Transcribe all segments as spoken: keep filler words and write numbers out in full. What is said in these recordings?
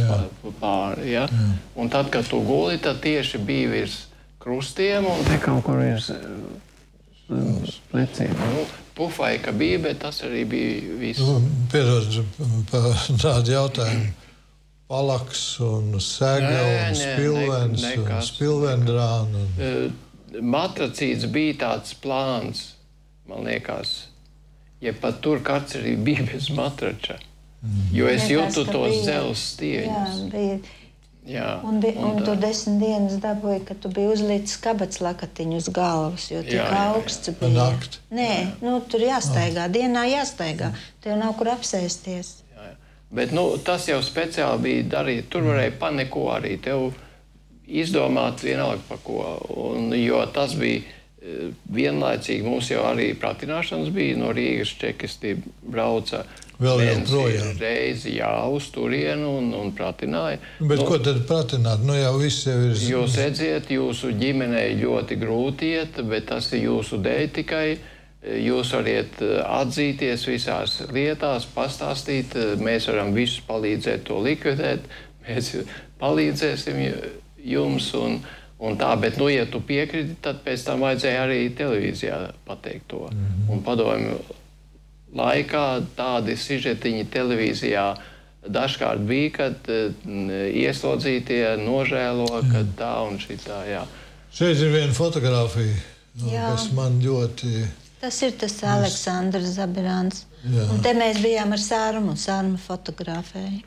pāri. Ja? Jā. Un tad, kad tu guli, tad tieši bija virs krustiem un te kaut kur virs pleciem. Nu, pufaika bija, bet tas arī bija viss. Nu, piedod par tādu jautājumu. Palaks un sega nē, un spilvens ne, un spilvendrāna. Un... Matracīts bija tāds plāns, man liekas, ja pat tur kāds arī bija bez matrača. Mm. Jo es jūtu tos dzels stieņus. Jā, bija. Jā, un, bi, un, un tu desmit dienas dabūji, ka tu biji uzlīdz kabats lakatiņu uz galvas, jo tik jā, augsts jā, jā. bija. Nakt. Nē, nu, tur jāstaigā, ah. dienā jāstaigā. Tev nav kur apsēsties. Jā, jā. Bet nu, tas jau speciāli bija darīt. Tur varēja pa neko arī tev izdomāt vienalga pa ko. Un, jo tas bija vienlaicīgi. Mums jau arī pratināšanas bija no Rīgas čekisti brauca. Vēl joprojām. Reizi jā, uz turienu un, un pratināja. Bet nu, ko tad pratināt? Nu jau viss jau ir... Jūs redziet, jūsu ģimenei ļoti grūti iet, bet tas ir jūsu dēļ tikai. Jūs variet atzīties visās lietās, pastāstīt. Mēs varam visus palīdzēt to likvidēt. Mēs palīdzēsim jums un, un tā. Bet, nu, ja tu piekriti, tad pēc tam vajadzēja arī televīzijā pateikt to. Mm-hmm. Un padomju laikā tādi sižetiņi televīzijā dažkārt bija, kad uh, ieslodzītie nožēlo, mm. kad tā un šitā, jā. Šeit ir viena fotografija, kas man ļoti... Tas ir tas Aleksandrs Zabirāns. Jā. Un te mēs bijām ar Sārmu, un Sārma fotografēja.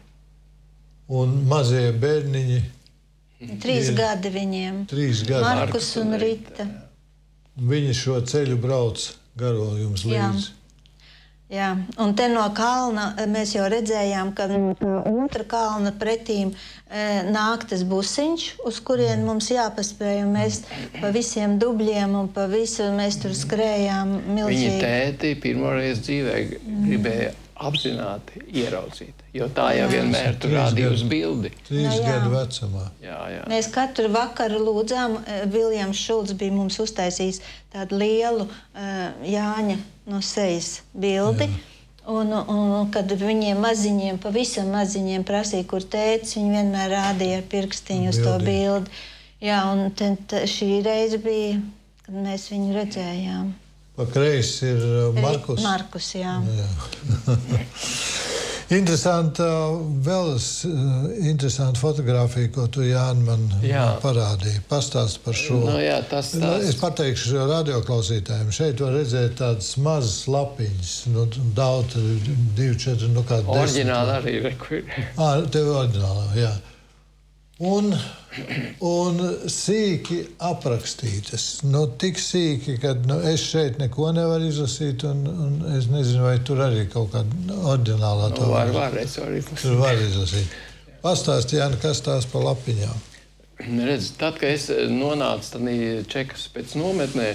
Un mazie bērniņi... Trīs ir, gadi viņiem. Trīs gadi. Markus un Rita. Viņi šo ceļu brauc garo jums līdzi. Jā. Jā, un te no kalna mēs jau redzējām, ka no otra kalna pretīm e, nāk tas busiņš, uz kurien mums jāpaspēj, un mēs pa visiem dubļiem un pa visu mēs tur skrējām milzīgi. Viņa tēti pirmoreiz dzīvē gribēja apzināti ieraudzīt, jo tā jau jā. vienmēr tur rādīja uz bildi. Trīs no, gadu vecumā. Jā, jā. Mēs katru vakaru lūdzām, Viljams Šulcs bija mums uztaisījis tādu lielu uh, Jāņa no sejas bildi, un, un, un kad viņiem maziņiem, pavisam maziņiem prasīja, kur tētis, viņi vienmēr rādīja ar pirkstiņu uz to bildi. Jā, un te, te, šī reize bija, kad mēs viņu redzējām. Pa kreisi ir Markus. Markus, jā. jā. Interesanta, vēl interesanta fotografija, ko tu, Jāni, man jā. parādīji. Pastāst par šo. No jā, tas, tas... Es pateikšu radioklausītājiem. Šeit var redzēt tādas mazas lapiņas. Nu, daudz, divi, četri, nu kā desmit. Oriģināli arī, reku ir. Ā, tev oriģinālā, jā. Un, un sīki aprakstītas. Nu, tik sīki, ka nu, es šeit neko nevaru izlasīt, un, un es nezinu, vai tur arī kaut kāda oriģinālā to nu, var. Var, es varu izlasīt. Tur var izlasīt. Pastāsti, Jāni, kas tās par lapiņām? Redz, tad, kad es nonācu tad Čekas pēc nometnē,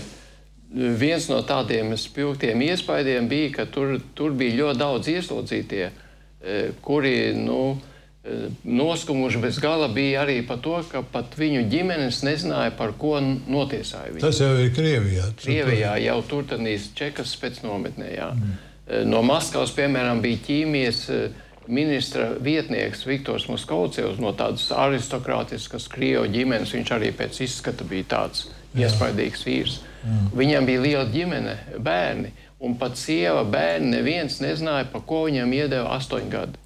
viens no tādiem spilgtiem iespaidiem bija, ka tur, tur bija ļoti daudz ieslodzītie, kuri, nu, noskumuši bez gala bija arī par to, ka pat viņu ģimenes nezināja, par ko notiesāja viņu. Tas jau ir Krievijā. Krievijā jau tur tanīs Čekas pēc nometnē, jā. Mm. No Maskavas, piemēram, bija ķīmijas ministra vietnieks Viktors Moskovcevs, no tādas aristokrātiskas Krievu ģimenes, viņš arī pēc izskata bija tāds jā. iespaidīgs vīrs. Jā. Viņam bija liela ģimene, bērni, un pat sieva, bērni, neviens nezināja, par ko viņam iedeva astoņu gadu.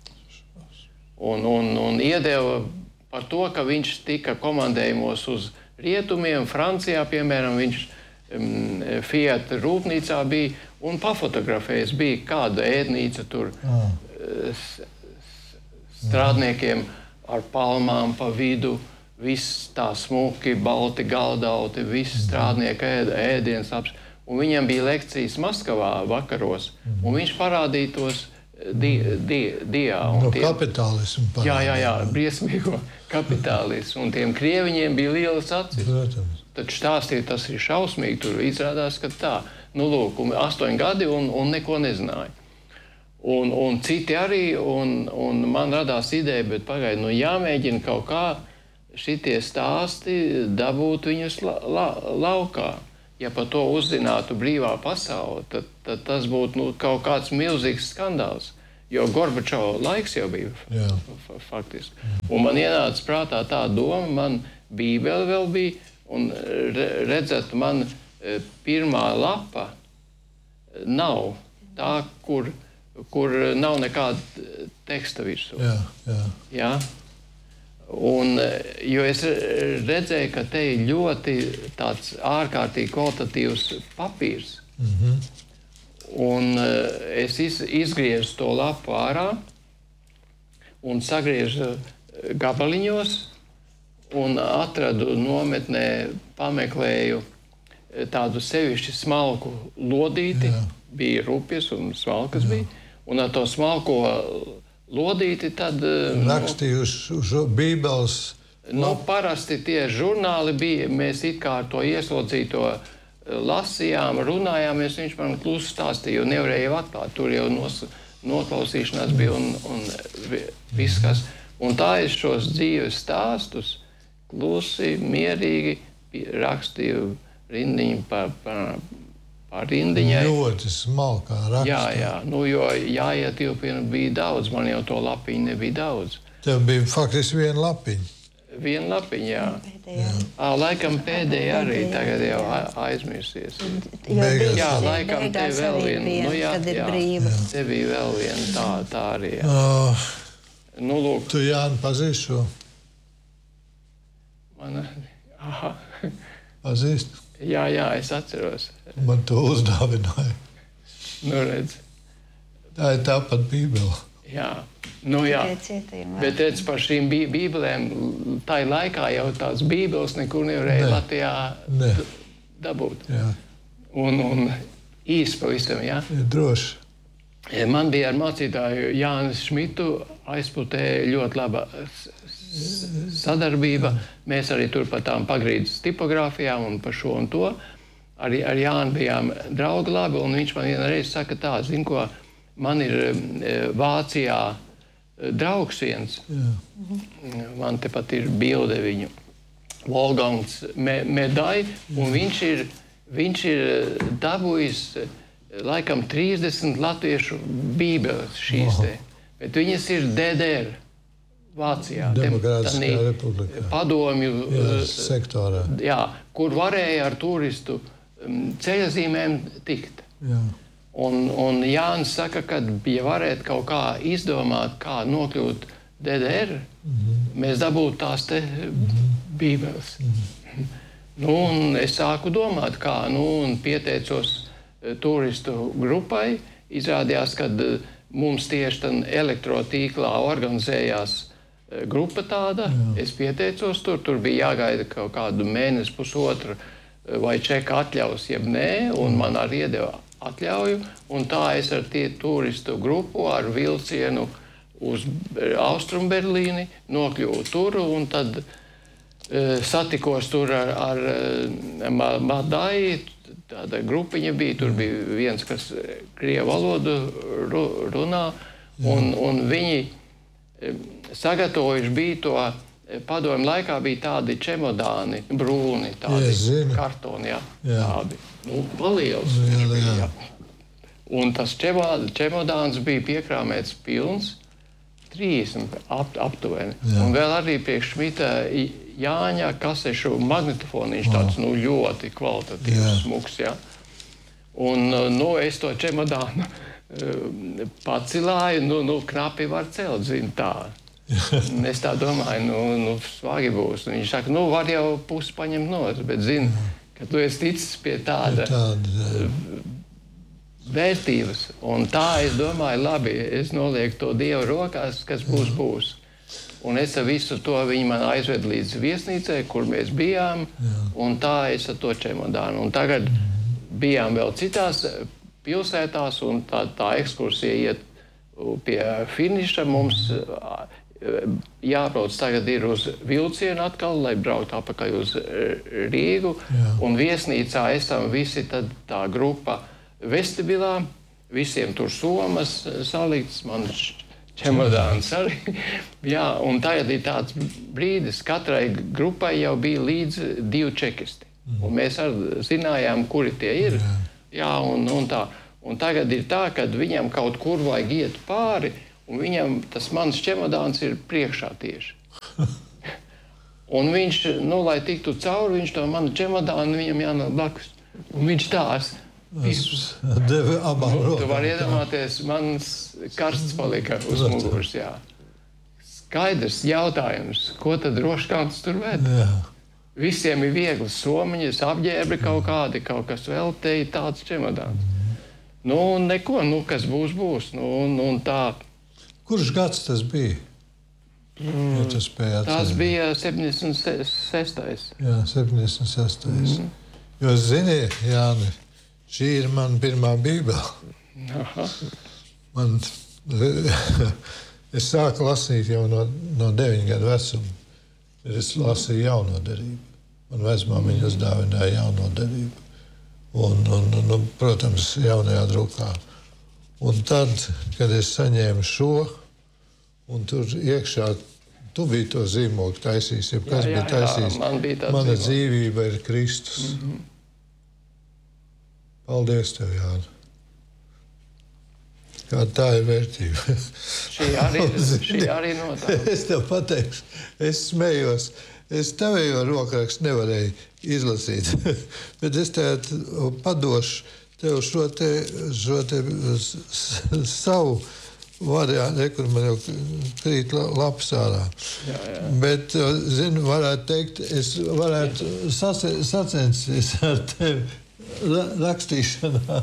Un, un, un iedeva par to, ka viņš tika komandējumos uz rietumiem, Francijā, piemēram, viņš um, Fiat rūpnīcā bija un pafotografējis bija kāda ēdnīca tur uh, strādniekiem ar palmām pa vidu, viss tā smuki, balti galdauti, viss strādnieki ēd, ēdienas apš. Un viņam bija lekcijas Maskavā vakaros, un viņš parādīja tos Di, di, dijā. No tiem, kapitālismu pārādīja. Jā, jā, jā, briesmīgo kapitālismu. Un tiem krieviņiem bija lielas acis. Protams. Tad stāstīja, tas ir šausmīgi. Tur izrādās, ka tā. Nu, lūk, astoņi gadi un, un neko nezināja. Un, un citi arī, un, un man radās ideja, bet pagaidi, nu jāmēģina kaut kā šitie stāsti dabūt viņus la, la, laukā. Ja par to uzzinātu brīvā pasaule, tad, tad tas būtu nu, kaut kāds milzīgs skandāls. jo Gorbačova laiks jau bija Jā. faktiski. Un man ienāca prātā tā doma, man Bībele vēl bija, un redzēt, man pirmā lapa nav tā, kur, kur nav nekāda teksta virsū. Jā, jā. Jā? Un, jo es redzēju, ka te ir ļoti tāds ārkārtīgi kvalitatīvs papīrs. Mm-hmm. Un es iz, izgriezu to lapu ārā un sagriezu gabaliņos un atradu nometnē, pameklēju tādu sevišķi smalku lodīti. Jā. Bija rupjas un smalkas. Jā. Bija. Un ar to smalko lodīti tad... Rakstīju uz, uz Bībeles... Nu, parasti tie žurnāli bija, mēs it kā ar to ieslodzīto lasījām, runājāmies, viņš man klusi stāstīja, jo nevarēja jau atklāt. Tur jau nos, noklausīšanās bija un, un viss, kas... Un tā es šos dzīves stāstus klusi, mierīgi rakstīju rindiņu par, par, par rindiņai. Ļoti smalkā rakstā. Jā, jā. Nu, jo jāietilpina bija daudz, man jau to lapiņu nebija daudz. Tev bija faktiski viena lapiņa. Viena lapiņa, jā. jā. À, laikam pēdējā arī tagad jau aizmirsies. Beigās, jā, laikam te vēl viena. viena Nu, jā, kad ir jā. brīva. Te bija vēl viena tā, tā arī. Jā. Uh, nu, lūk. Tu, Jāni, pazīsti šo? Man, aha. Pazīsti? Jā, jā, es atceros. Man to uzdāvināja. Nu, redz. Tā ir tāpat Bībele. Jā, nu jā. Bet redz, par šīm bī bībelēm, tā laikā jau tās bībeles nekur nevarēja ne. Latvijā ne. dabūt. Jā. Un, un īsti pavisam, jā. Ja, droši. Man bija ar mācītāju Jānis Šmitu aizputēja ļoti laba sadarbība. Mēs arī tur par tām pagrīdes tipogrāfijām un par šo un to. Arī ar Jānu bijām draugi labi, un viņš man vienreiz saka tā, zin ko, man ir Vācijā draugs viens. Jā. Man tepat ir bilde viņu. Wolfgangs Medai, un viņš ir, viņš ir dabūjis laikam trīsdesmit latviešu bībeles šīs te. Bet viņas ir D D R. Vācijā, Demokrātiskā republikā. Padomju jā, sektorā. Jā, kur varēja ar turistu ceļazīmēm tikt. Jā. Un, un Jānis saka, ka, ja varētu kaut kā izdomāt, kā nokļūt D D R, mm-hmm. mēs dabūtu tās te mm-hmm. bībeles. Mm-hmm. Nu, un es sāku domāt, kā, nu, un pieteicos turistu grupai. Izrādījās, ka mums tieši tam elektrotīklā organizējās grupa tāda. Jā. Es pieteicos tur, tur bija jāgaida kaut kādu mēnesi, pusotru, vai čeka atļaus, jeb nē, un man arī iedeva atļauju. Un tā es ar tie turistu grupu ar vilcienu uz Austrumu Berlīni nokļuvu tur, un tad uh, satikos tur ar, ar uh, Madai. Tāda grupiņa bija, tur bija viens, kas krievu valodu runā, un, un viņi sagatavojuši bija to, padomju laikā bija tādi čemodāni, brūni, tādi kartoni, jā, jā. Tādi, nu, paliels. Jā, jā. Jā. Un tas čemodāns bija piekrāmēts pilns, trīsdesmit ap, aptuveni. Jā. Un vēl arī priekš Šmita Jāņa kasešu magnetofoniņš tāds, nu, ļoti kvalitatīvs, smuks, jā. Un, nu, es to čemodānu uh, pacilāju, nu, nu, knapi var celt, zin, tā. Un es tā domāju, nu, nu, svagi būs. Un viņš saka, nu, var jau pusi paņemt nost, bet, zin, ka tu esi ticis pie tāda uh, vērtības. Un tā, es domāju, labi, es nolieku to Dievu rokās, kas būs, būs. Un es ar visu to viņi man aizved līdz viesnīcai, kur mēs bijām, jā. Un tā es ar to čemodānu. Un tagad bijām vēl citās pilsētās, un tā, tā ekskursija iet pie finiša. Mums jābrauc tagad ir uz vilcienu atkal, lai braukt atpakaļ uz Rīgu. Jā. Un viesnīcā esam visi tad tā grupa vestibilā, visiem tur somas salikts, man čemodāns arī. Jā, un tagad ir tāds brīdis, katrai grupai jau bija līdz divi čekisti. Mm. Un mēs arī zinājām, kuri tie ir. Jā, jā un, un tā. Un tagad ir tā, ka viņam kaut kur vajag iet pāri, un viņam tas mans čemodāns ir priekšā tieši. Un viņš, nu, lai tiktu cauri, viņš to manu čemodānu viņam jānāk blakus. Un viņš tās. Deva abām nu, rokām. Tu vari iedomāties, mans karsts palika uz muguras, jā. Skaidrs jautājums, ko tad Roškalns tur ved? Jā. Visiem ir viegli somiņas, apģērbi kaut kādi, kaut kas vēl te ir tāds čemodāns. Nu, neko, nu, kas būs, būs. Nu, un, un tā. Kurš gads tas bija? Mm, ja tas tas bija septiņdesmit sestais. Jā, septiņdesmit sestais. Mm. Jo, zini, Jāni, šī ir man pirmā bībele. Aha. Man, es sāku lasīt jau no, no deviņu gadu vecuma. Es lasīju jauno derību. Man vecmāmiņa uzdāvināja jauno derību. Un, un, un, protams, jaunajā drukā. Un tad, kad es saņēmu šo, un tur iekšā, tu biji to zīmogu taisījis, ja kas jā, jā, bija taisījis, jā, man bija mana zīmogu. dzīvība ir Kristus. Mm-hmm. Paldies tev, Jāni. Kā tā ir vērtība. Šī arī, šī arī notāla. Es tev pateikšu, es smējos. Es tavējo rokrakstu nevarēju izlasīt, bet es tev padošu tev šo te, šo te savu variantu, kur man jau krīt lapas ārā. Jā, jā. Bet, zinu, varētu teikt, es varētu sace, sacensties ar tevi rakstīšanā.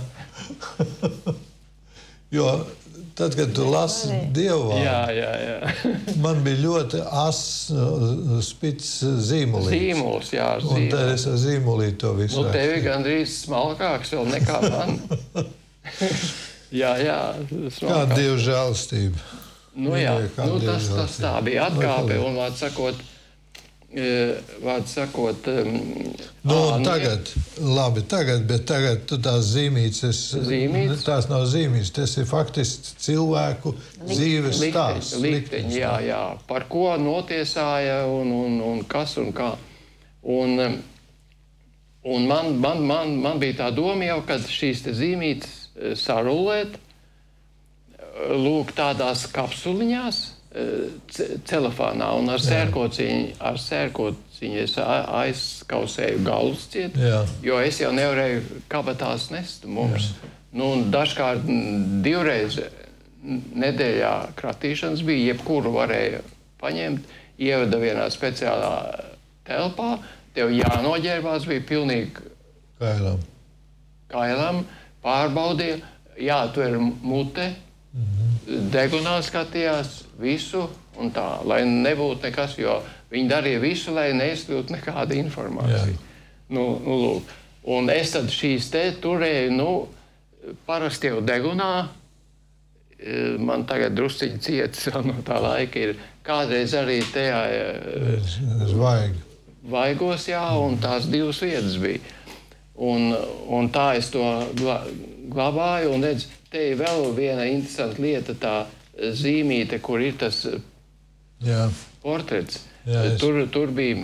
Jo tad, kad tu lasi Dievu vārdu, jā, jā, jā. man bija ļoti ass, spits zīmolīts. Zīmols, jā, zīmols. Un tad es ar zīmolīti to visu. Nu, tevi gandrīz smalkāks vēl nekā man. jā, jā, smalkāks. Kā Dieva žēlastība. Nu, jā, nu, tas, tas tā bija atkāpe, un vārds sakot, vārds sakot, nu, ā, tagad, nu, labi, tagad, bet tagad tu tās zīmītes, es, zīmītes? Tās nav zīmītes, tas ir faktiski cilvēku dzīves stāsts. Likteņi, jā, jā, par ko notiesāja un, un, un kas un kā. Un, un man, man, man, man bija tā doma jau, kad šīs te zīmītes sarulēt, lūk tādās kapsuliņās, celofānā un ar sērkociņu, ar sērkociņu es aizkausēju galus ciet, jā. Jo es jau nevarēju kabatās nest mums. Jā. Nu, dažkārt divreiz nedēļā kratīšanas bija, jebkuru varēja paņemt, ievada vienā speciālā telpā, tev jānoģērbās, bija pilnīgi kailam, kailam pārbaudīja, jā, tu ir mute, mm-hmm. degunā skatījās, visu un tā, lai nebūtu nekas, jo viņi darīja visu, lai neizkļūtu nekāda informācija. Nu, nu, lūk. Un es tad šīs te turēju, nu, parasti jau degunā, man tagad drusciņi cietis no tā laika ir, kādreiz arī tajā Zvaig. vaigos, jā, un tās divas vietas bija. Un, un tā es to gla, glabāju, un redz, te ir vēl viena interesanta lieta, tā zīmīte, kur ir tas jā. Portrets. Jā, es... tur, tur, bija,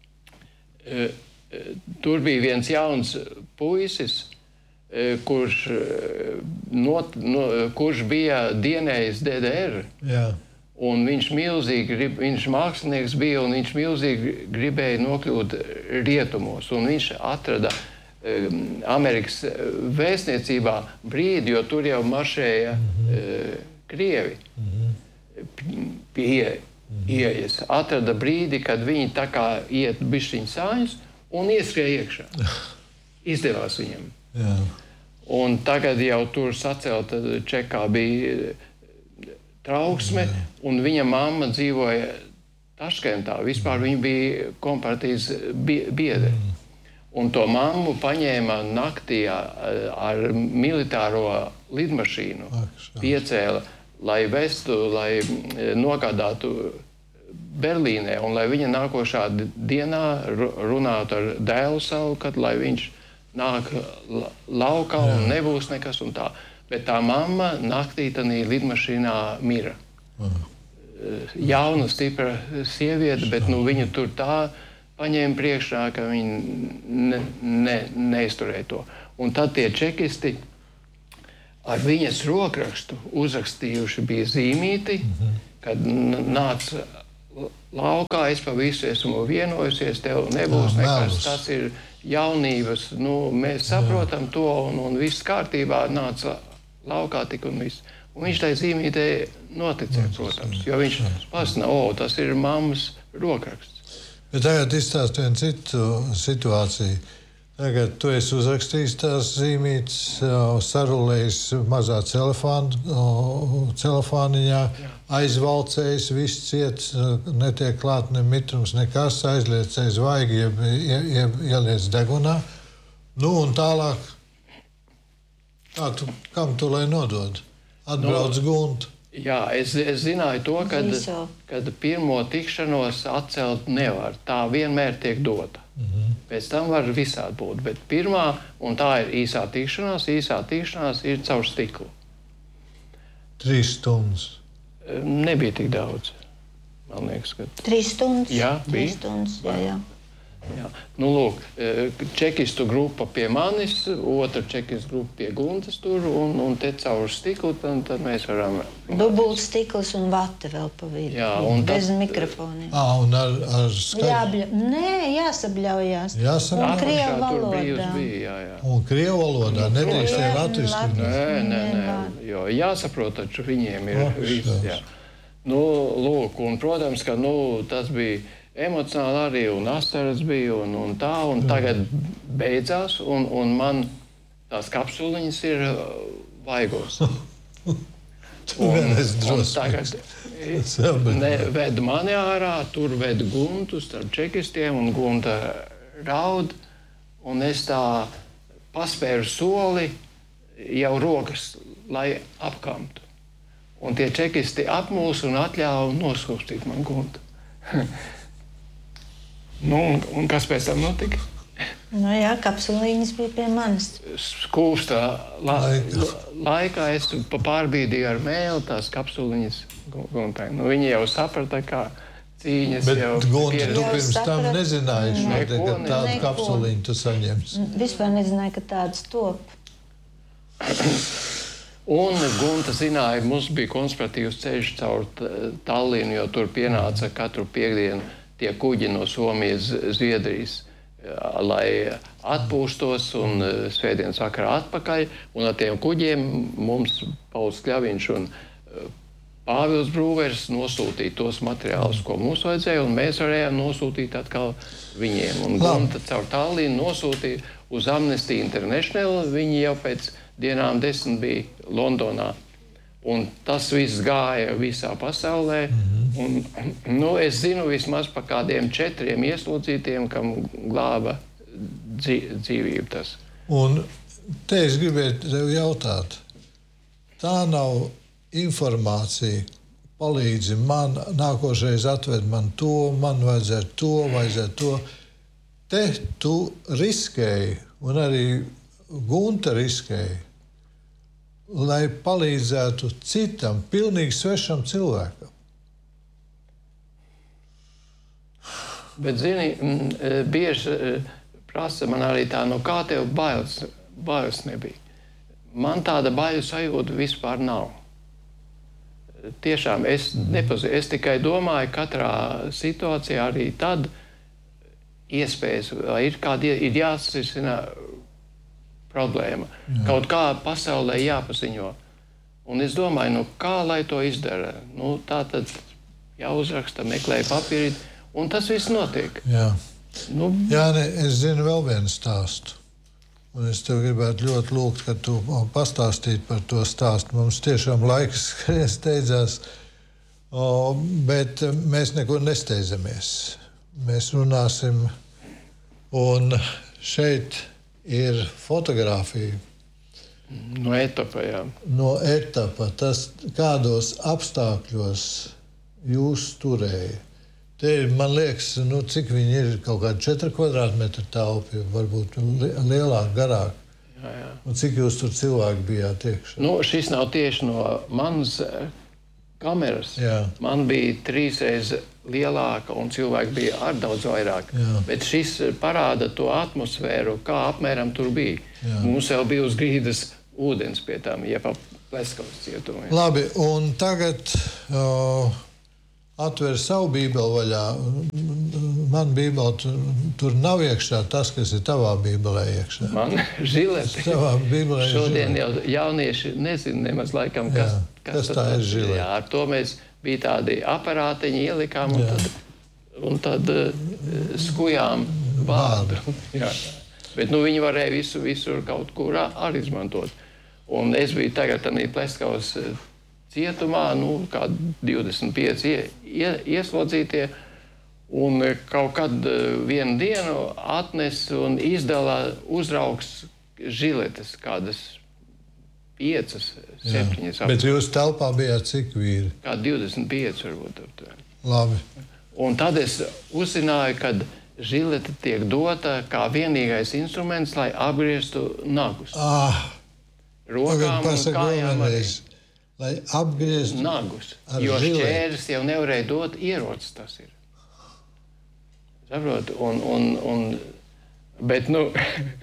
tur bija viens jauns puisis, kurš, not, no, kurš bija dienējis D D R. Jā. Un viņš milzīgi, grib, viņš mākslinieks bija, un viņš milzīgi gribēja nokļūt rietumos. Un viņš atrada um, Amerikas vēstniecībā brīdi, jo tur jau maršēja mm-hmm. uh, Krievi mm-hmm. pie ie, mm-hmm. ieejas. Atrada brīdi, kad viņi tā kā iet bišķiņ sāņus un ieskrēja iekšā. Izdevās viņam. Jā. Un tagad jau tur sacelta čekā bija trauksme, jā. Un viņa mamma dzīvoja Taškentā. Vispār viņa bija kompartijas biedre. Mm. Un to mammu paņēma naktī ar militāro lidmašīnu, piecēla, lai vestu, lai nogādātu Berlīnē, un lai viņa nākošā dienā runātu ar dēlu savu, kad lai viņš nāk laukā un nebūs nekas un tā. Bet tā mamma naktī tanī lidmašīnā mira. Mm. Jauna, stipra sieviete, bet nu, viņa tur tā paņēma priekšā, ka viņi ne, ne, neizturēja to. Un tad tie čekisti ar viņas rokrakstu uzrakstījuši bija zīmīti, mm-hmm. kad nāca laukā, es pa visu esmu vienojusies, tev nebūs Jā, nekas, melus. Tas ir jaunības, nu, mēs saprotam Jā. To, un, un viss kārtībā nāca laukā tik un viss. Un viņš tai zīmītē noticēja, protams, jo viņš pasna, o, tas ir mammas rokraksts. Bet tagad izstāst vienu citu situāciju. Tagad tu esi uzrakstījis tās zīmītes, sarulējis mazā telefāniņā, aizvalcējis, viss ciets, netiek klāt ne mitrums, nekas, aizliecējis vaigi, ieliec degunā. Nu un tālāk, kā tu, kam tu lai nodod? Atbrauc no, Gunta. Jā, es, es zināju to, kad, kad pirmo tikšanos atcelt nevar. Tā vienmēr tiek dota. Mm-hmm. Pēc tam var visādi būt. Bet pirmā, un tā ir īsā tikšanās, īsā tikšanās ir caur stiklu. Trīs stundas. Nebija tik daudz. Man liekas, ka... Trīs stundas? Jā, bija. Trīs stundas, jā, jā. Jā. Nu, lūk, čekistu grupa pie manis, otra čekistu grupa pie Guntas tur, un, un te caur stiklu, tad, tad mēs varam... Dubult stikls un vate vēl pa vidu. Jā, un bez tad... mikrofoniem. Ā, un ar, ar skaļu? Jābļa... Nē, jāsabļaujās. Jāsabļaujās. Un krievu valodā. Bija, jā, jā. Un krievu valodā, nedrīkst tie latviski. Nē, nē, nē, jo jāsaprot, taču viņiem ir oh, viss, jā. Nu, lūk, un, protams, ka, nu, tas bija... Emocionāli arī, un asaras bija, un, un tā, un tagad beidzās, un, un man tās kapsuliņas ir vaigos. Un, un tagad ne, ved mani ārā, tur ved Guntu starp čekistiem, un Gunta raud, un es tā paspēru soli jau rokas, lai apkamtu. Un tie čekisti apmūs un atļāva noskūpstīt man Guntu. Nu, un, un kas pēc tam notika? Nu jā, kapsulīņas bija pie manis. Skūpstā la, la, laikā es pa pārbīdīju ar mēli tās kapsulīņas Guntai. Nu, viņi jau saprata, kā cīņas Bet jau... Bet Gunta, tu jau pirms tam saprat... nezināji, šodien, ka tādu neko. Kapsulīņu tu saņemsi. Vispār nezināju, ka tādas top. Un Gunta zināja, mums bija konspiratīvs ceļš caur Tallinu, jo tur pienāca katru piekdienu tie kuģi no Somijas, Zviedrijas, lai atpūstos un svētdienas vakarā atpakaļ. Un ar tiem kuģiem mums Pauls Kļaviņš un Pāvils Brūvers nosūtīja tos materiālus, ko mums vajadzēja, un mēs varējām nosūtīt atkal viņiem. Un Gunta caur Tallinu nosūtīja uz Amnesty International. Viņi jau pēc dienām desmit bija Londonā. Un tas viss gāja visā pasaulē. Mm-hmm. Un, nu, es zinu vismaz par kādiem četriem ieslodzītiem, kam glāba dzīvību tas. Un te es gribēju tev jautāt. Tā nav informācija, palīdzi man, nākošais atved man to, man vajadzētu to, vajadzētu to. Te tu riskēji, un arī Gunta riskēja, lai palīdzētu citam, pilnīgi svešam cilvēkam. Bet, zini, bieži prasa man arī tā, no kā tev bailes, bailes nebija. Man tāda baiļu sajūta vispār nav. Tiešām, es nepazīstu, es tikai domāju, katrā situācijā arī tad iespējas, ir kādi, ir jāsasina problēma. Jā. Kaut kā pasaulē jāpaziņo. Un es domāju, nu kā lai to izdara? Nu, tā tad jāuzraksta, meklēja papīri, un tas viss notiek. Jā, nu, Jā ne, es zinu vēl vienu stāstu. Un es tev gribētu ļoti lūgt, ka tu pastāstītu par to stāstu. Mums tiešām laiks steidzās, o, bet mēs nekur nesteidzamies. Mēs runāsim, un šeit ir fotografija. No etapa, jā. No etapa. Tas, kādos apstākļos jūs turēja. Te ir, man liekas, nu, cik viņi ir, kaut kādi četri kvadrātmetri telpi, varbūt lielāk, garāk. Jā, jā. Un cik jūs tur cilvēki bijāt iekšā? Nu, šis nav tieši no manas kameras. Jā. Man bija trīsreiz lielāka un cilvēki bija ar daudz vairāk. Jā. Bet šis parāda to atmosfēru, kā apmēram tur bija. Jā. Mums jau bija uz grīdas ūdens pie tām, ja pa Pleskavas cietumiem. Labi, un tagad uh, atver savu bībeli vaļā. Man bībeli tur, tur nav iekšā tas, kas ir tavā bībelē iekšā. Man žilete. Tavā bībelē ir Šodien žilete. jau jaunieši nezin nemaz laikam, kas, Jā, kas, kas tā ir žilete. Jā, ar to mēs bija tādi aparātiņi ielikām un Jā. tad, un tad uh, skujām vārdu. Jā. Bet nu, viņi varēja visu, visur kaut kur arī izmantot. Un es biju tagad tādā Pleskavas cietumā, nu, kā divdesmit pieci ie, ie, ieslodzītie, un kaut kad vienu dienu atnes un izdala uzraugs žiletes, kādas piecas, septiņas. Bet jūs telpā bijāt cik vīri? Kā divdesmit pieci varbūt. Labi. Un tad es uzzināju, ka žilete tiek dota kā vienīgais instruments, lai apgrieztu nagus. Ah, Rokām un pasaka kājām arī. vēlreiz, lai apgrieztu Nagus, ar jo žileti. šķērs jau nevarēja dot ierocis, tas ir. Saprot? Un, un, un, bet, nu,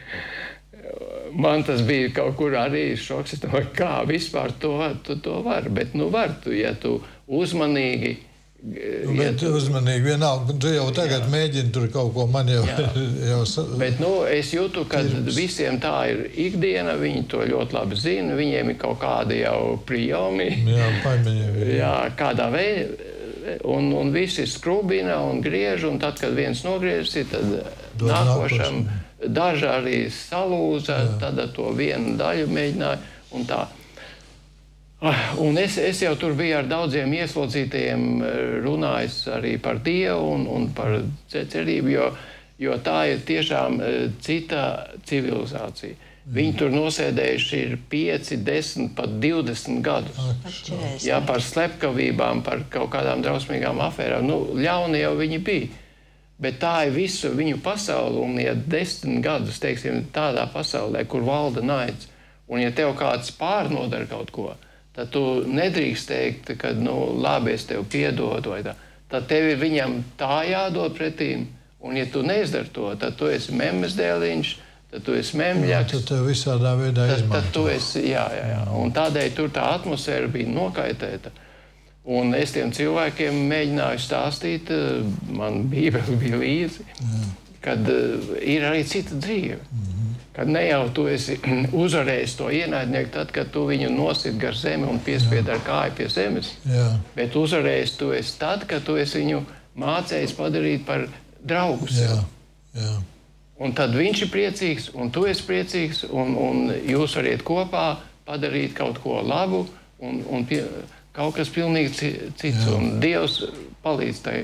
man tas bija kaut kur arī šoks. Es domāju, kā vispār to, tu, to var. Bet, nu, var tu, ja tu uzmanīgi. Nu, bet ja tu, uzmanīgi vienalga. Tu jau tagad jā. mēģini tur kaut ko man jau... jau bet, nu, es jūtu, ka visiem tā ir ikdiena. Viņi to ļoti labi zina. Viņiem ir kaut kādi jau prijomi. Jā, paimiņiem. Jā, kādā veidā. Un, un visi skrubina un griež. Un tad, kad viens nogriežas, tad Dod nākošam nākošam. Daži arī salūza. Jā. Tad to vienu daļu mēģināja un tā. Un es, es jau tur biju ar daudziem ieslodzītajiem runājis arī par Dievu un, un par cerību, jo, jo tā ir tiešām cita civilizācija. Viņi tur nosēdējuši ir pieci, desmit, pat divdesmit gadus. Jā, par slepkavībām, par kaut kādām drausmīgām afērām. Nu, ļauni jau viņi bija. Bet tā ir visu viņu pasauli, un ja desmit gadus, teiksim, tādā pasaulē, kur valda naids, un ja tev kāds pārnodara kaut ko, tad tu nedrīkst teikt, ka, nu, labi, es tev piedodu vai tā. Tad tev ir viņam tā jādod pretīm, un ja tu neizdari to, tad tu esi memmes dēliņš, tad tu esi memļaks. Tad tev visādā veidā tad, izmanto. Tad tu esi, jā, jā, jā. Un tādēļ tur tā atmosfēra bija nokaitēta. Un es tiem cilvēkiem mēģināju stāstīt, man bībeli bija līdzi, jā. kad uh, ir arī cita dzīve. Mm-hmm. Kad ne jau tu esi uzvarējis to ienaidnieku tad, kad tu viņu nosit gar zemi un piespied ar kāju pie zemes. Jā. Bet uzvarējis tu esi tad, kad tu esi viņu mācējis padarīt par draugu sev. Jā. Jā. Un tad viņš ir priecīgs, un tu esi priecīgs, un, un jūs variet kopā padarīt kaut ko labu, un, un pie, kaut kas pilnīgi cits. Jā. Un Dievs palīdz tai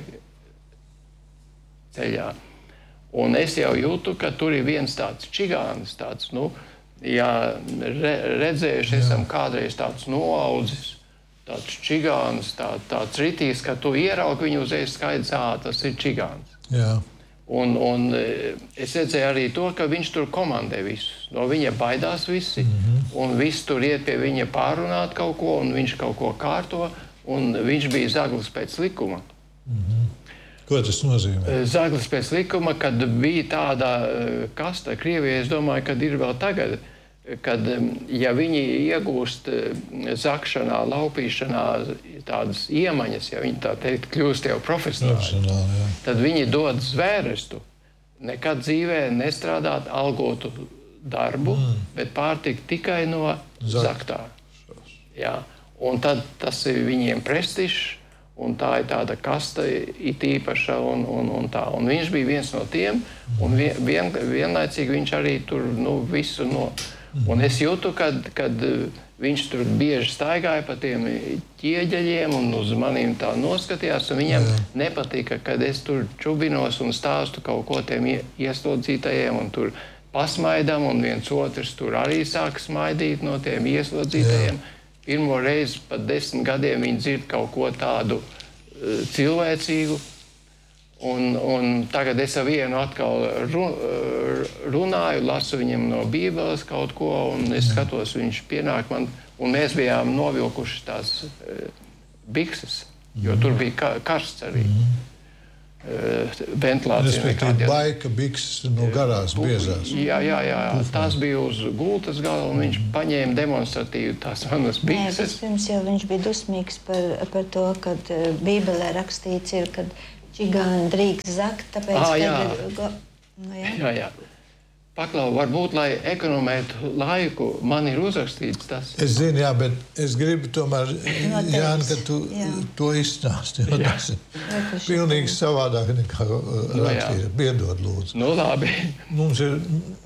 ceļā. Un es jau jūtu, ka tur ir viens tāds čigānis, tāds, nu, ja re, redzējuši esam kādreiz tāds noaudzis, tāds čigānis, tā, tāds ritīs, ka tu ieraugi viņu uzreiz skaidrs, ā, tas ir čigānis. Jā. Un, un es redzēju arī to, ka viņš tur komandē visus. No viņa baidās visi, mm-hmm. un visi tur iet pie viņa pārunāt kaut ko, un viņš kaut ko kārto, un viņš bija zaglis pēc likuma. Mm-hmm. Ko tas nozīmē? Zaglis pēc likuma, kad bija tāda kasta Krievijā, es domāju, kad ir vēl tagad, kad, ja viņi iegūst zakšanā, laupīšanā tādas iemaņas, ja viņi tā teikt kļūst jau profesionāli, tad viņi dod zvērestu, nekad dzīvē nestrādāt algotu darbu, mm. bet pārtikt tikai no zaktā. Jā. Un tad tas ir viņiem prestižs, un tā ir tāda kasta it īpaša, un, un, un tā. Un viņš bija viens no tiem, un vien, vien, vienlaicīgi viņš arī tur, nu, visu no... Un es jūtu, kad, kad viņš tur bieži staigāja pa tiem ķieģeļiem un uz maniem tā noskatījās, un viņam Jā. nepatika, kad es tur čubinos un stāstu kaut ko tiem ieslodzītajiem, un tur pasmaidam, un viens otrs tur arī sāk smaidīt no tiem ieslodzītajiem. Jā. Pirmo reizi pat desmit gadiem viņi dzird kaut ko tādu uh, cilvēcīgu. Un, un tagad es ar vienu atkal run, runāju, lasu viņam no Bībeles kaut ko, un es skatos, viņš pienāk man, un mēs bijām novilkuši tās uh, bikses, jo tur bija ka, karsts arī. Uh, ventilācija. Respektīvi, baika bikses no garās biezās. Jā, jā, jā. Tas bija uz gultas gala, un viņš paņēma demonstratīvi tās manas bikses. Nē, vispirms jau viņš bija dusmīgs par, par to, kad Bībelē rakstīts ir, kad čigāni drīkst zakt, tāpēc, à, jā. kad... Nu, jā. Jā, jā. Paklau, varbūt, lai ekonomētu laiku, man ir uzrakstīts tas. Es zinu, jā, bet es gribu tomēr, Jāni, ka tu jā. to izstāsti, jo tas ir pilnīgi savādāk nekā rakstīt. Piedod, lūdzu. Nu, labi. Mums ir,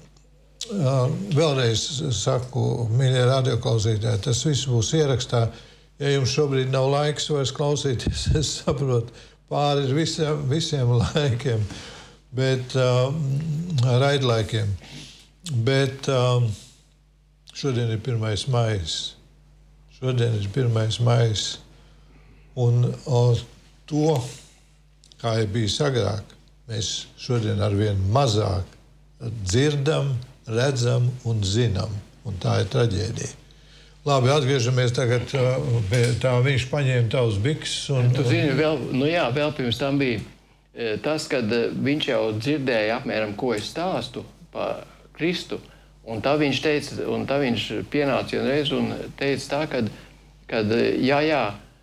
vēlreiz saku, mīļie radioklausītāji, tas viss būs ierakstā. Ja jums šobrīd nav laiks vairs klausīties, es saprotu, pāri ir visiem, visiem laikiem. Bet uh, raidlaikiem. Bet uh, šodien ir pirmais maijs. Šodien ir pirmais maijs. Un uh, to, kā jau bija agrāk, mēs šodien arvien mazāk dzirdam, redzam un zinām. Un tā ir traģēdija. Labi, atgriežamies tagad uh, pie tā, viņš paņēma tavus bikses. Un, tu zini, vēl, nu jā, vēl pirms tam bija tas, kad viņš jau dzirdēja apmēram, ko es stāstu par Kristu, un tā viņš teica, un tā viņš pienāca vienreiz un teica tā, kad, kad jā, jā,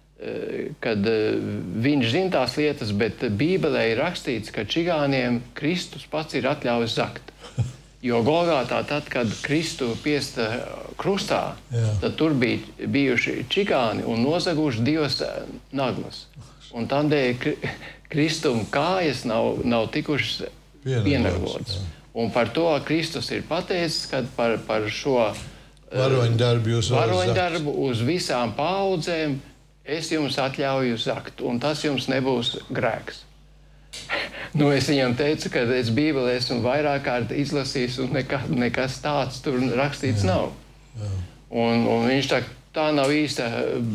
kad viņš zina tās lietas, bet Bībelē ir rakstīts, ka čigāniem Kristus pats ir atļāvis zakt. Jo Golgātā, tad, kad Kristu piesta krustā, jā. Tad tur bija bijuši čigāni un nozaguši divas naglas. Un tādēļ Kristum kājas nav, nav tikušas pienaglotas. Un par to Kristus ir pateicis, kad par, par šo varoņdarbu, varoņdarbu uz visām paudzēm es jums atļauju zakt, un tas jums nebūs grēks. Nu, es viņam teicu, ka es Bībelē esmu vairāk kārt izlasījis, un nekā, nekas tāds tur rakstīts jā. Nav. Jā. Un, un viņš tā, tā nav īsta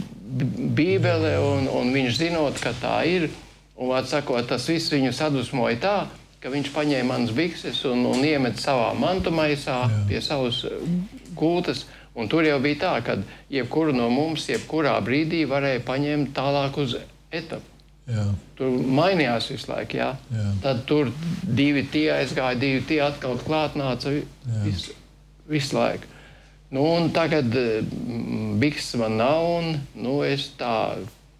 Bībele, un, un viņš zinot, ka tā ir, un atsakot, tas viss viņu sadusmoja tā, ka viņš paņēma manas bikses un, un iemet savā mantumaisā jā. Pie savas gultas, un tur jau bija tā, ka jebkuru no mums, jebkurā brīdī varēja paņemt tālāk uz etapu. Jā. Tur mainījās visu laiku, jā. Jā. Tad tur divi tie aizgāja, divi tie atkal klāt nāca visu, visu laiku. Nu, un tagad mm, bikses man nav, un nu, es tā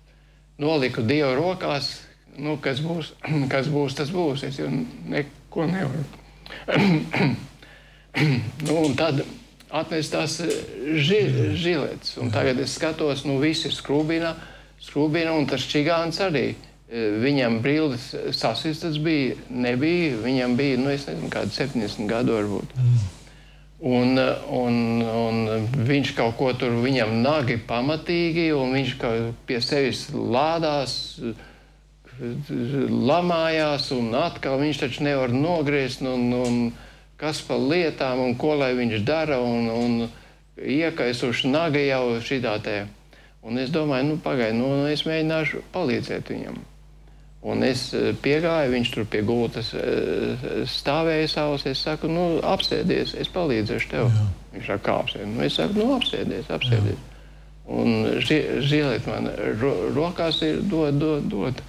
noliku Dievu rokās, nu, kas būs, kas būs, tas būs. Es jau neko nevaru. Nu, un tad atnes tās ži, žiletes, un tagad es skatos, nu, visi skrūbina, skrūbina, un tas čigāns arī. Viņam brildes sasistas bija, nebija, viņam bija, nu, es nezinu, kādi septiņdesmit gadu varbūt. Mm. Un, un, un viņš kaut ko tur, viņam nagi pamatīgi, un viņš pie sevis lādās, lamājās, un atkal viņš taču nevar nogriezt, un, un kas par lietām, un ko lai viņš dara, un, un iekaisuši nagi jau šitā te. Un es domāju, nu, pagaid, nu, es mēģināšu palīdzēt viņam. Un es piegāju, viņš tur pie gultas stāvēja savus, es saku, nu, apsēdies, es palīdzēšu tev. Jā. Viņš saka, kā apsēdies? Nu, es saku, nu, apsēdies, apsēdies. Jā. Un ži, žilēt man ro, rokās ir dod, dod, dod.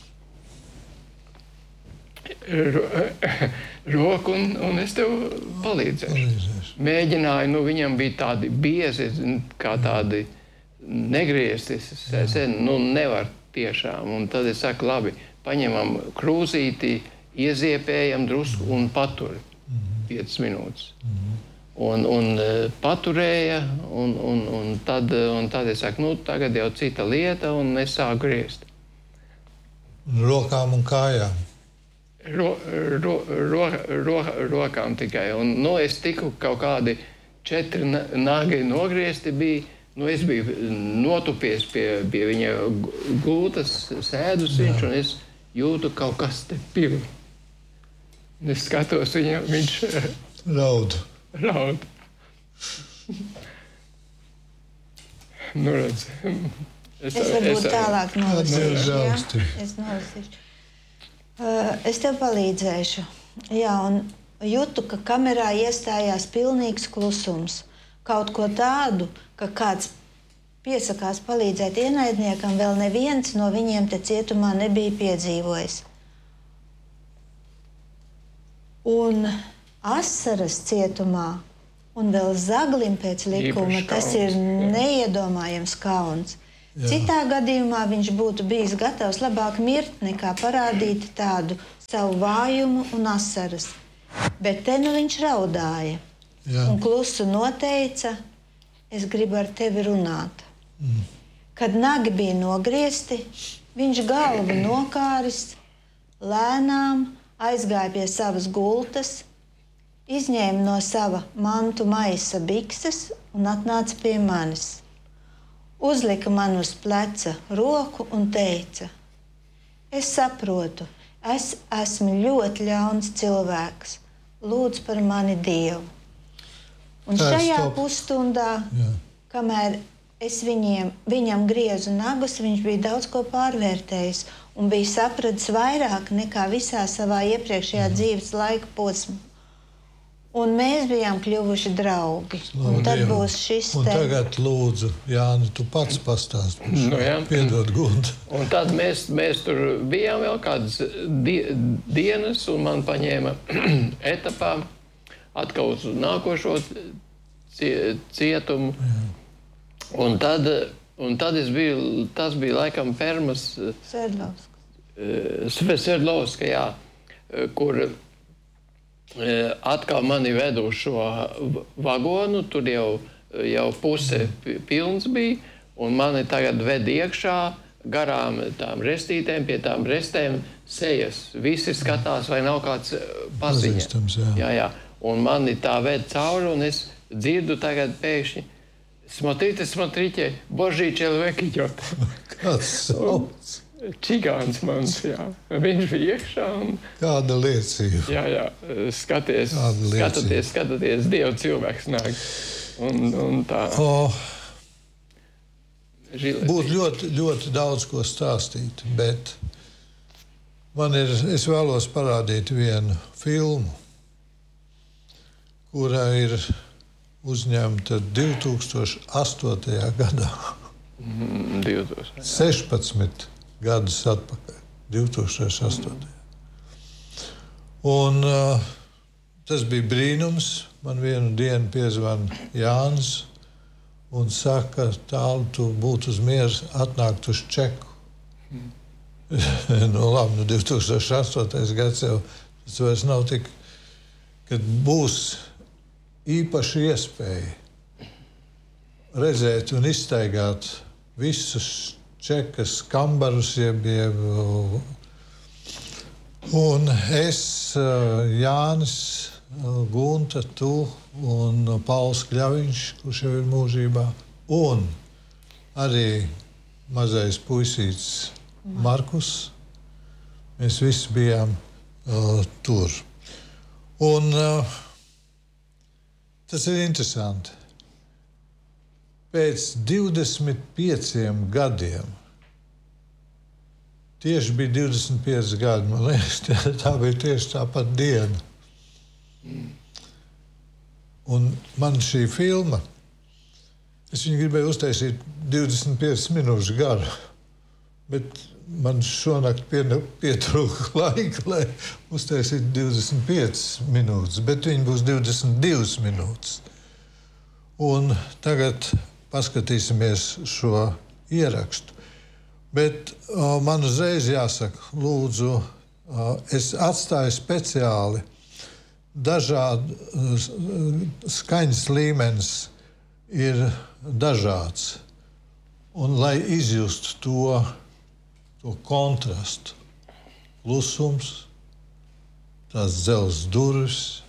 Ro, roku, un, un es tev palīdzēšu. Palīdzēšu. Mēģināju, nu, viņam bija tādi biezi, kā tādi negrieztis, es nu, nevar tiešām. Un tad es saku, labi, paņemam krūzīti, ieziepējam drusku un paturi piecas minūtes. Un, un paturēja, un, un, un, tad, un tad es saku, nu, tagad jau cita lieta, un es sāku griezt. Rokām un kājām? Ro, ro, ro, ro, rokām tikai. Un, nu, es tiku kaut kādi četri nagi nogriezti bija. Nu, es biju notupies pie, pie viņa gultas, sēdus viņš, un es jūtu kaut kas te pilni. Es skatos viņam, viņš raud. Raud. Nu, redz. Es, es varbūt es, tālāk nolasīšu, jā? Es nolasīšu. Uh, es tev palīdzēšu. Jā, un jūtu, ka kamerā iestājās pilnīgs klusums. Kaut ko tādu, ka kāds piesakās palīdzēt ienaidniekam, vēl neviens no viņiem te cietumā nebija piedzīvojis. Un asaras cietumā, un vēl Zaglim pēc likuma, Īpaši tas kauns, ir jā. neiedomājams kauns. Jā. Citā gadījumā viņš būtu bijis gatavs labāk mirt, nekā parādīt tādu savu vājumu un asaras. Bet te nu viņš raudāja Jā. un klusu noteica, es gribu ar tevi runāt. Mm. Kad nagi bija nogriezti, viņš galvu nokāris, lēnām aizgāja pie savas gultas, izņēma no sava mantu maisa bikses un atnāca pie manis. Uzlika man uz pleca roku un teica: es saprotu, es esmu ļoti ļauns cilvēks. Lūdzu par mani Dievu. Un Tā, šajā stop. pusstundā, Jā. kamēr es viņiem, viņam griezu nagus, viņš bija daudz ko pārvērtējis un bija sapratis vairāk nekā visā savā iepriekšējā Jā. dzīves laika posmā. Un mēs bijām kļuvuši draugi. Un tad Dievam. būs šis Un te... tagad lūdzu, Jāni, tu pats pastāst. Nu, jā. Piedod, Gunta. Un tad mēs, mēs tur bijām vēl kādas di dienas, un man paņēma etapā atkal uz nākošo cie cietumu. Un tad, un tad es biju, tas bija laikam Permas Sverdlovska. Sverdlovska, jā, kur atkal mani vedu uz šo vagonu, tur jau, jau puse pilns bija, un mani tagad ved iekšā garām tām restītēm, pie tām restēm sejas. Visi skatās, vai nav kāds paziņa. Pazīstams, jā. Jā, jā. Un mani tā ved cauri, un es dzirdu tagad pēkšņi: Смотрите, смотрите, Божий человек идет. Kāds sauc? Čigāns mans, jā. Viņš bija iekšā un... Kāda liecība? Jā, jā, skaties, Kāda liecība? skatoties, skatoties, Dieva cilvēks nāk. Un, un tā. O, Žilets. būtu ļoti, ļoti daudz ko stāstīt, bet man ir, es vēlos parādīt vienu filmu, kura ir uzņemta divi tūkstoši astotajā gadā. Mm, divdesmit. sešpadsmit gadus atpakaļ, divi tūkstoši astotajā. Un uh, tas bija brīnums. Man vienu dienu piezvana Jānis un saka, tālu tu būtu uz mieru atnākt uz Čeku. Mm. nu, labi, nu divi tūkstoši astotais gads jau tas vairs nav tik, kad būs īpaši iespēja redzēt un izstaigāt visus Čekas kambarus, jeb, jeb, un es, Jānis, Gunta, tu un Pauls Kļaviņš, kurš jau ir mūžībā, un arī mazais puisīts Markus. Mēs visi bijām uh, tur. Un uh, tas ir interesanti. Pēc divdesmit pieciem gadiem, tieši bija divdesmit pieci gadi, man liekas, tā bija tieši tā pat diena. Un man šī filma, es viņu gribēju uztaisīt divdesmit piecas minūtes garu, bet man šonakt pietrūka laika, lai uztaisītu divdesmit piecas minūtes, bet viņi būs divdesmit divas minūtes. Un tagad paskatīsimies šo ierakstu. Bet o, man uzreiz jāsaka, lūdzu, o, es atstāju speciāli dažādu skaņas līmenis ir dažāds. Un lai izjustu to, to kontrastu, klusums, tās dzelzs durvis,